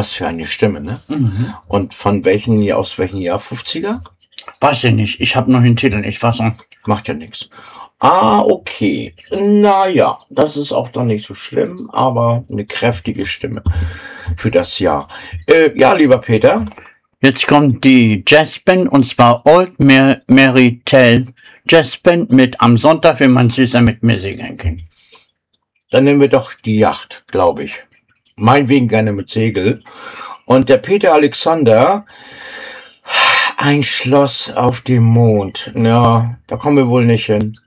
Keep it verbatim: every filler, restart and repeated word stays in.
Was für eine Stimme, ne? Mhm. Und von welchen, aus welchem Jahr? fünfziger? Weiß ich nicht. Ich habe noch den Titel nicht fassen. Macht ja nichts. Ah, okay. Naja, das ist auch doch nicht so schlimm, aber eine kräftige Stimme für das Jahr. Äh, ja, lieber Peter. Jetzt kommt die Jazzband, und zwar Old Mar- Mary Tell Jazzband mit Am Sonntag, wenn man süßer mit mir segeln kann. Dann nehmen wir doch die Yacht, glaube ich. Meinetwegen gerne mit Segel. Und der Peter Alexander, ein Schloss auf dem Mond. Ja, da kommen wir wohl nicht hin.